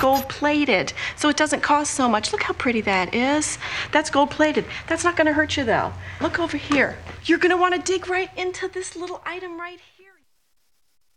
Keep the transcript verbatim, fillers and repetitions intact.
gold plated, so it doesn't cost so much. Look how pretty that is. That's gold plated. That's not gonna hurt you though. Look over here. You're gonna wanna dig right into this little item right here.